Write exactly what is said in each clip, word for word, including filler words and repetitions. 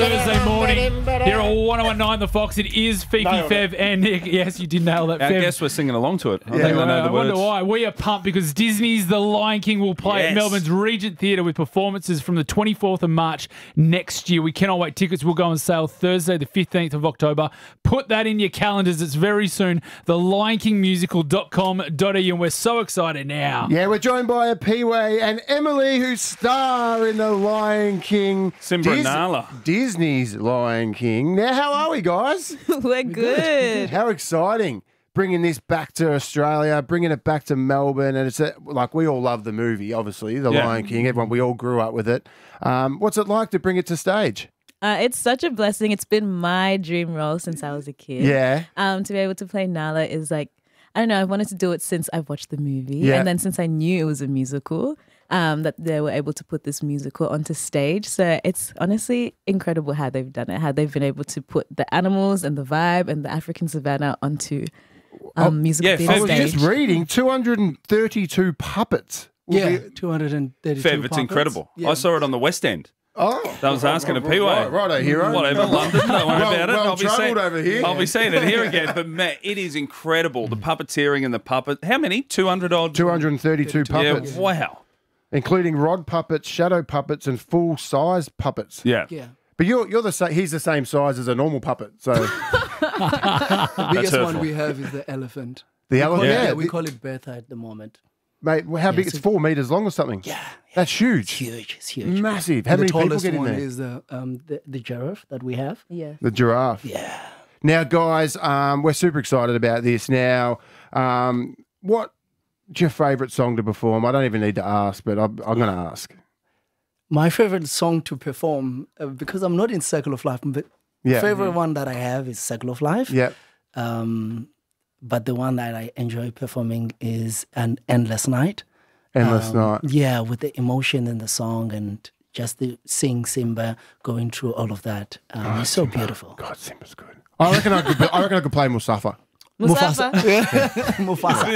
Thursday morning here at one oh one nine The Fox. It is Fifi, Fev, and Nick. Yes, you did nail that, I Fev. guess we're singing along to it. I Yeah, think I know I the wonder words. why. We are pumped because Disney's The Lion King will play at Yes. Melbourne's Regent Theatre with performances from the twenty-fourth of March next year. We cannot wait. Tickets will go on sale Thursday, the fifteenth of October. Put that in your calendars. It's very soon. the lion king musical dot com dot a u, and we're so excited now. Yeah, we're joined by a Peeway and Emily, who star in The Lion King. Simba and Nala. Disney's Lion King. Now, how are we, guys? We're good. How exciting. Bringing this back to Australia, bringing it back to Melbourne. And it's a, like, we all love the movie, obviously, The Yeah. Lion King. Everyone, we all grew up with it. Um, what's it like to bring it to stage? Uh, it's such a blessing. It's been my dream role since I was a kid. Yeah. Um, to be able to play Nala is like, I don't know, I've wanted to do it since I've watched the movie. Yeah. And then since I knew it was a musical, um, that they were able to put this musical onto stage. So it's honestly incredible how they've done it, how they've been able to put the animals and the vibe and the African savannah onto um, musical yeah, theatre I was stage. just reading two hundred thirty-two puppets. will Yeah, be- two hundred thirty-two Fev, it's puppets. incredible. Yeah. I saw it on the West End. Oh. I was asking a P-way. Right, righto, hero. Whatever, London, don't worry Well- about it. well I'll be travelled seeing, over here. I'll be seeing it here again. But, man, it is incredible. The puppeteering and the puppet. How many? two hundred odd? two hundred thirty-two puppets, Yeah, wow. including rod puppets, shadow puppets, and full-size puppets. Yeah. Yeah. But you're you're the same. He's the same size as a normal puppet. So The biggest hurtful. one we have is the elephant. the We call elephant, it- yeah, we the- call it Bertha at the moment. mate. How big? Yes, It's it- four meters long or something. Yeah. That's huge, It's huge. It's huge. massive. How And many the people tallest get in one there? is the, um, the the giraffe that we have. Yeah. The giraffe. Yeah. Now, guys, um, we're super excited about this. Now, um, what's your favourite song to perform? I don't even need to ask, but I'm, I'm going to ask. My favorite song to perform, uh, because I'm not in Circle of Life, but Yeah. the favorite one that I have is Circle of Life. Yeah. Um, but the one that I enjoy performing is An Endless Night. Endless Um, Night. Yeah, with the emotion in the song and just the seeing Simba going through all of that. Um, it's so beautiful. God, Simba's good. I reckon I could. I reckon I could play Mustafa. Mustafa. Mufasa.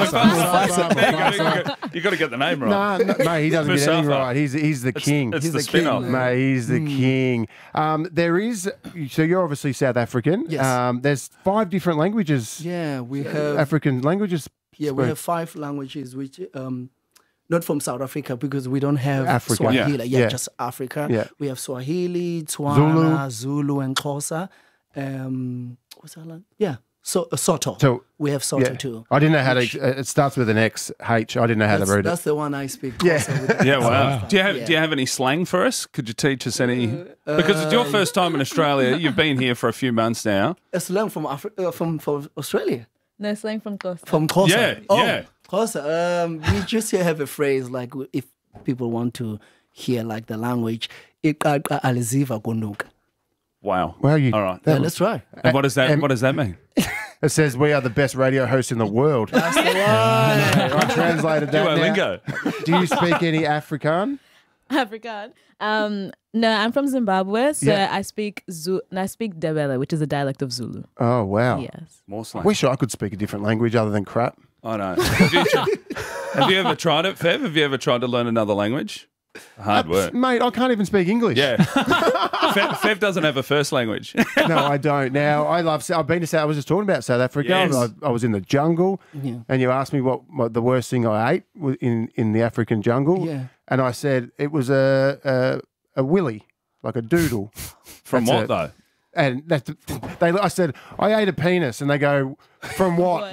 Mufasa. You've got to get the name right. No, no, mate, he doesn't get anything Mustafa. right. He's he's the king. It's He's the the king, spin-off. man. Mate, he's the king. Um, there is, so you're obviously South African. Yes. Um, there's five different languages, Yeah, we have African languages. yeah we spoke. have five languages which um not from South Africa because we don't have Africa. Swahili. Yeah. Yeah, Yeah. just Africa. Yeah. We have Swahili, Tswana, Zulu, and Xhosa. Um, what's that? Like? Yeah, so uh, Soto. So- we have Soto Yeah. too. I didn't know how Which- to. uh, It starts with an X H. I didn't know how That's, to read that's it. the one I speak. Yeah. Xhosa with. Yeah, wow. Do you have Yeah. Do you have any slang for us? Could you teach us any? Because it's your first time in Australia. You've been here for a few months now. A slang from Afri- uh, from from Australia. No, slang from Costa. From Xhosa. Yeah, oh, yeah. Xhosa. Um, we just here have a phrase like if people want to hear like the language, "Iqaqa aliziva kunuka." Wow. Well, you. All right. Yeah, let's try. And what does that Um, What does that mean? It says we are the best radio hosts in the world. That's the one. I translated that. now. Duolingo. Do you speak any Afrikaan? African. Um, no, I'm from Zimbabwe, so Yeah. I speak Zu- and I speak Ndebele, which is a dialect of Zulu. Oh wow. Yes. More I slang. wish I could speak a different language other than crap. I know. Have you, have you ever tried it, Fev? Have you ever tried to learn another language? Hard work. Mate, I can't even speak English. Yeah. Fev, Fev doesn't have a first language. No, I don't. Now, I love, I've been to South, I was just talking about South Africa. Yes. I, I was in the jungle, Yeah. and you asked me what, what the worst thing I ate was in, in the African jungle. Yeah. And I said it was a, a, a willy, like a doodle. From That's what, it. though? And that's, they, I said, I ate a penis. And they go, from what?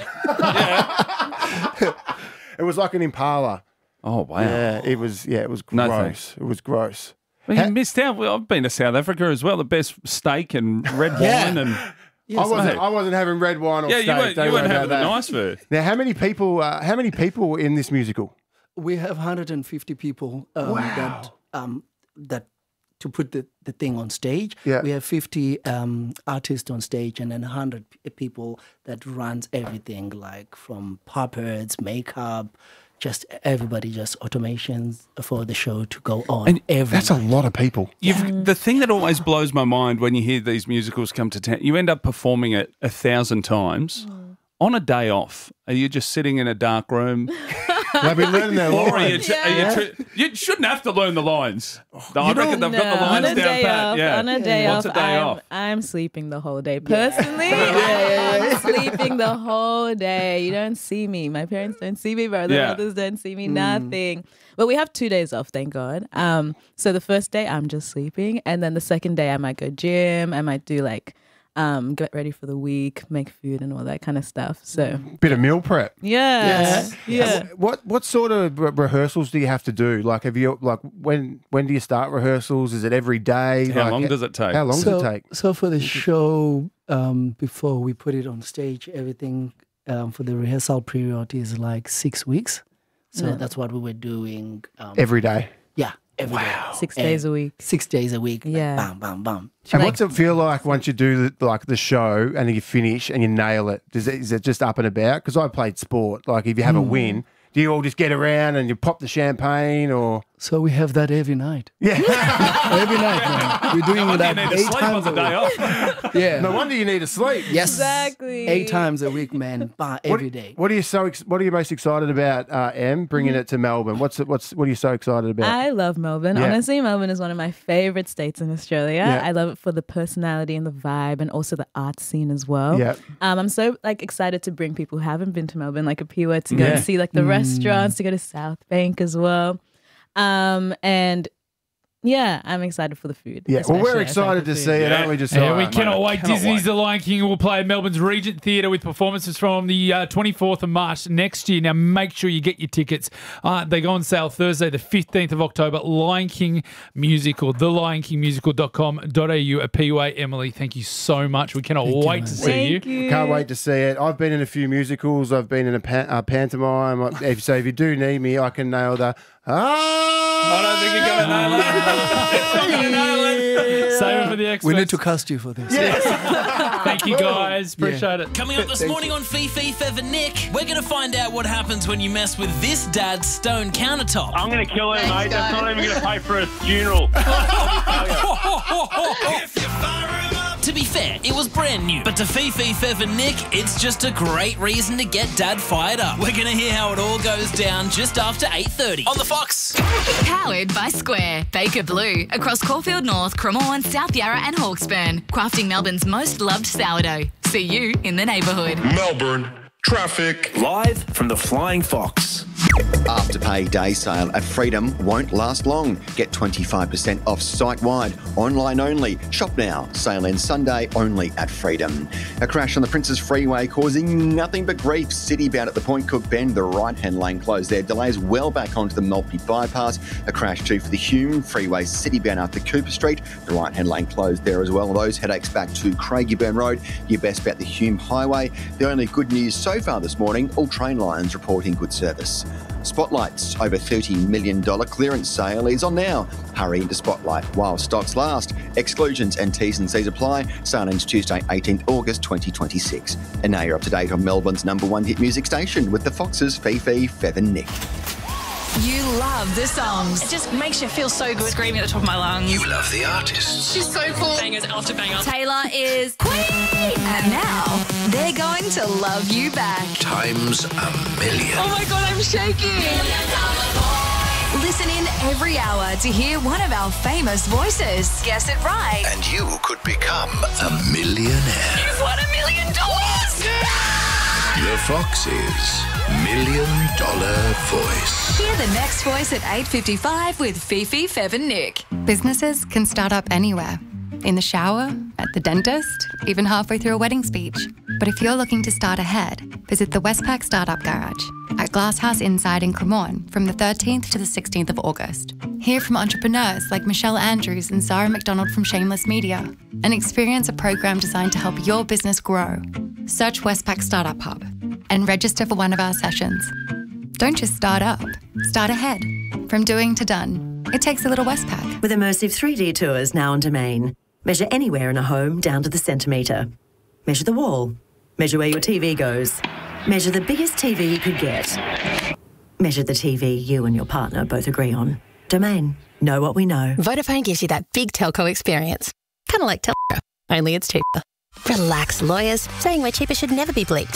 It was like an impala. Oh, wow. Yeah, it was, yeah, it was No gross. thanks. It was gross. Well, you missed out. Well, I've been to South Africa as well. The best steak and red Yeah. wine. And I wasn't, mate. I wasn't having red wine or yeah, steak. you weren't, Don't you worry weren't about having the that. nice food. Now, how many people? Uh, how many people in this musical? We have one hundred fifty people um, Wow. that um, that to put the, the thing on stage. Yeah. We have fifty um, artists on stage and then one hundred p- people that runs everything like from puppets, makeup, just everybody, just automations for the show to go on. And every That's a night. lot of people. You've, the thing that always blows my mind when you hear these musicals come to town, you end up performing it a thousand times on a day off. Are you just sitting in a dark room They'll be learning their Or are you, lines. tr- are you, tr- you shouldn't have to learn the lines. I You reckon don't- they've got the No, lines on a down day pat. off, Yeah. on a day What's off, a day I'm, off? I'm sleeping the whole day. Personally, I'm sleeping the whole day. You don't see me. My parents don't see me. My other Yeah. brothers don't see me. Nothing. But we have two days off, thank God. Um, so the first day I'm just sleeping, and then the second day I might go gym. I might do like um, get ready for the week, make food, and all that kind of stuff. So Bit of meal prep. yeah, Yes. yeah. What what sort of re- rehearsals do you have to do? Like, have you like when when do you start rehearsals? Is it every day? How Like, long does it take? How long so, does it take? So for the show, um, before we put it on stage, everything um, for the rehearsal period is like six weeks. So Yeah. that's what we were doing. Um, Every day. yeah, every day. Six And days a week. Six days a week. like, Yeah. bam, bam, bam. And Like- what's it feel like once you do the, like the show and you finish and you nail it? Does it is it just up and about? Because I played sport. Like if you have a win, do you all just get around and you pop the champagne or? So we have that every night. Yeah. Every night, man. We're doing You that need to eight sleep on times the a day week. off. Yeah. No wonder you need to sleep. Yes. Exactly. Eight times a week, man. Bah, What, every day. what are you so? Ex- what are you most excited about, uh, Em? Bringing it to Melbourne. What's it, what's what are you so excited about? I love Melbourne. Yeah. Honestly, Melbourne is one of my favorite states in Australia. Yeah. I love it for the personality and the vibe and also the art scene as well. Yeah. Um, I'm so like excited to bring people who haven't been to Melbourne, like a Piwa, to go Yeah. and see like the restaurants, to go to South Bank as well. Um, and yeah, I'm excited for the food. Yeah, well, we're especially. I excited like to the see food. it, Yeah. aren't we? Just Yeah, we mate, cannot I wait. cannot Disney's wait. The Lion King will play at Melbourne's Regent Theatre with performances from the uh, twenty-fourth of March next year. Now, make sure you get your tickets. Uh, they go on sale Thursday, the fifteenth of October. Lion King Musical, the lion king musical dot com dot a u. A P U A. Emily, thank you so much. We cannot Thank you, wait man. to see Thank you. you. Can't wait to see it. I've been in a few musicals. I've been in a pan- uh, pantomime. If, so if you do need me, I can nail the. Ah! I don't think you're going to nail it. It's not going to nail it. Save it for the experts. We need to cast you for this. Thank you, guys. Appreciate it. Coming up this morning on Fifi, Fev and Nick, we're going to find out what happens when you mess with this dad's stone countertop. I'm going to kill him, mate. That's not even going to pay for a funeral. To be fair, it was brand new. But to Fifi, Fev and Nick, it's just a great reason to get dad fired up. We're going to hear how it all goes down just after eight thirty on The Fox. Powered by Square. Baker Blue. Across Caulfield North, Cremorne, South Yarra and Hawkesburn. Crafting Melbourne's most loved sourdough. See you in the neighbourhood. Melbourne traffic. Live from the Flying Fox. Afterpay day sale at Freedom won't last long. Get twenty-five percent off site-wide, online only. Shop now. Sale ends Sunday only at Freedom. A crash on the Princes Freeway causing nothing but grief. City-bound at the Point Cook Bend, the right-hand lane closed there. Delays well back onto the Maltby bypass. A crash too for the Hume Freeway, city-bound after Cooper Street. The right-hand lane closed there as well. Those headaches back to Craigieburn Road. Your best bet the Hume Highway. The only good news so far this morning, all train lines reporting good service. Spotlight's over thirty million dollars clearance sale is on now. Hurry into Spotlight while stocks last. Exclusions and T's and C's apply. Sale ends Tuesday, eighteenth August twenty twenty-six. And now you're up to date on Melbourne's number one hit music station with the Foxes, Fifi, Fev and Nick. You love the songs. It just makes you feel so good screaming at the top of my lungs. You love the artists. She's so cool. Bangers after bangers. Taylor is Queen. And now they're going to love you back. Times a million. Oh my God, I'm shaking. Listen in every hour to hear one of our famous voices. Guess it right. And you could become a millionaire. You've won a million dollars. The Fox's Million Dollar Voice. Hear the next voice at eight fifty-five with Fifi, Fev and Nick. Businesses can start up anywhere. In the shower, at the dentist, even halfway through a wedding speech. But if you're looking to start ahead, visit the Westpac Startup Garage at Glasshouse Inside in Cremorne from the thirteenth to the sixteenth of August. Hear from entrepreneurs like Michelle Andrews and Zara McDonald from Shameless Media and experience a program designed to help your business grow. Search Westpac Startup Hub and register for one of our sessions. Don't just start up, start ahead. From doing to done, it takes a little Westpac. With immersive three D tours now on Domain. Measure anywhere in a home down to the centimetre. Measure the wall. Measure where your T V goes. Measure the biggest T V you could get. Measure the T V you and your partner both agree on. Domain. Know what we know. Vodafone gives you that big telco experience. Kind of like Telco, only it's cheaper. Relax, lawyers. Saying we're cheaper should never be bleeped.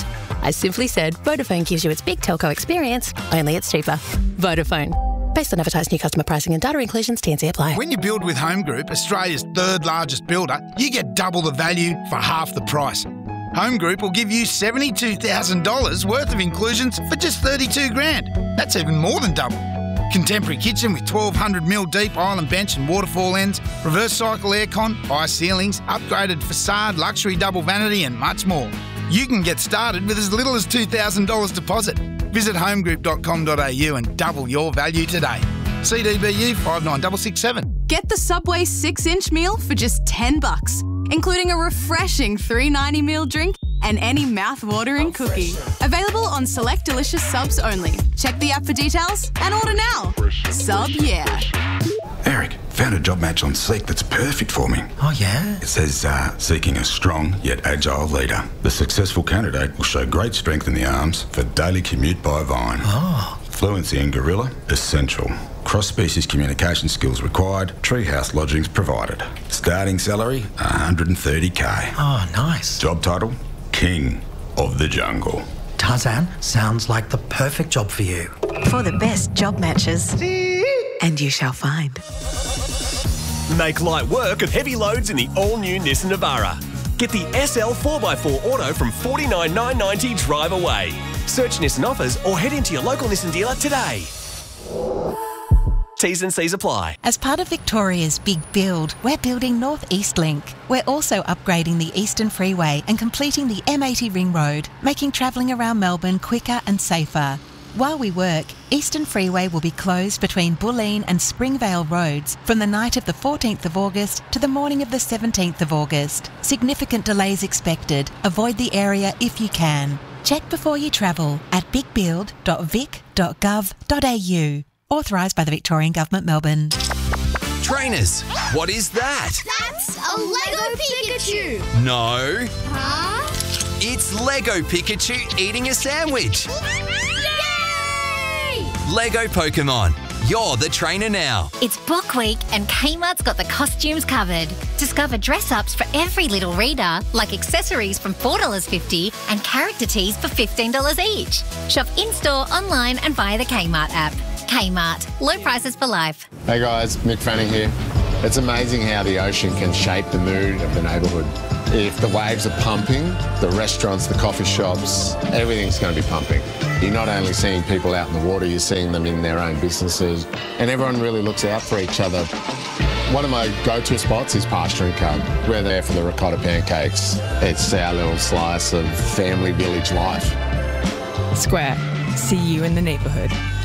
I simply said Vodafone gives you its big telco experience, only it's cheaper. Vodafone. Based on advertised new customer pricing and data inclusions, T and C apply. When you build with Home Group, Australia's third largest builder, you get double the value for half the price. Home Group will give you seventy-two thousand dollars worth of inclusions for just thirty-two grand. That's even more than double. Contemporary kitchen with twelve hundred millimeter deep island bench and waterfall ends, reverse cycle aircon, high ceilings, upgraded facade, luxury double vanity and much more. You can get started with as little as two thousand dollars deposit. Visit homegroup dot com dot a u and double your value today. C D B U five nine six six seven. Get the Subway six inch meal for just ten bucks, including a refreshing three ninety meal drink and any mouth-watering cookie. Available on select delicious subs only. Check the app for details and order now. Sub yeah. Eric, found a job match on Seek that's perfect for me. Oh, yeah? It says, uh, seeking a strong yet agile leader. The successful candidate will show great strength in the arms for daily commute by Vine. Oh. Fluency in Gorilla, essential. Cross-species communication skills required. Treehouse lodgings provided. Starting salary, one hundred thirty k. Oh, nice. Job title, King of the Jungle. Tarzan, sounds like the perfect job for you. For the best job matches. And you shall find. Make light work of heavy loads in the all-new Nissan Navara. Get the S L four by four Auto from forty-nine thousand nine hundred ninety drive away. Search Nissan offers or head into your local Nissan dealer today. T's and C's apply. As part of Victoria's Big Build, we're building North East Link. We're also upgrading the Eastern Freeway and completing the M eighty Ring Road, making travelling around Melbourne quicker and safer. While we work, Eastern Freeway will be closed between Bulleen and Springvale roads from the night of the fourteenth of August to the morning of the seventeenth of August. Significant delays expected. Avoid the area if you can. Check before you travel at big build dot vic dot gov dot a u. Authorised by the Victorian Government, Melbourne. Trainers, what is that? That's a Lego Pikachu. No. Huh? It's Lego Pikachu eating a sandwich. Yay! Lego Pokemon. You're the trainer now. It's Book Week and Kmart's got the costumes covered. Discover dress-ups for every little reader, like accessories from four dollars fifty and character tees for fifteen dollars each. Shop in-store, online and via the Kmart app. Kmart. Low prices for life. Hey guys, Mick Fanning here. It's amazing how the ocean can shape the mood of the neighbourhood. If the waves are pumping, the restaurants, the coffee shops, everything's going to be pumping. You're not only seeing people out in the water, you're seeing them in their own businesses, and everyone really looks out for each other. One of my go-to spots is Pasture and Cub. We're there for the ricotta pancakes. It's our little slice of family village life. Square. See you in the neighbourhood.